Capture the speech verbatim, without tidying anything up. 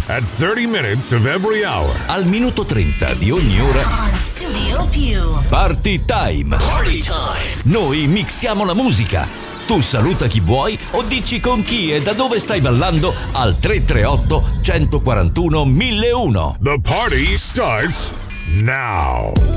at thirty minutes of every hour. Al minuto trenta di ogni ora. On Studio Più. Party Time. Party Time. Noi mixiamo la musica. Tu saluta chi vuoi o dici con chi e da dove stai ballando al tre tre otto, uno quattro uno, mille uno. The party starts now.